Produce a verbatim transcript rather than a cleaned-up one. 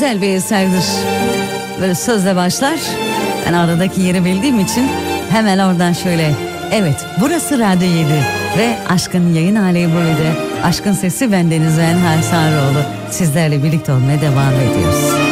güzel bir eserdir. Böyle sözle başlar. Ben aradaki yeri bildiğim için hemen oradan şöyle. Evet, burası Radyo yedi ve Aşkın yayın hali buydu. Aşkın sesi bendeniz Enhar Sarıoğlu. Sizlerle birlikte olmaya devam ediyoruz.